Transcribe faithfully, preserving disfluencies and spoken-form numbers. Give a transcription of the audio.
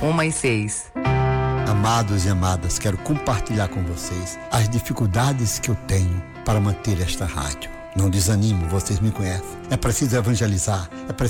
uma e seis. Amados e amadas, quero compartilhar com vocês as dificuldades que eu tenho para manter esta rádio. Não desanimo, vocês me conhecem. É preciso evangelizar, é preciso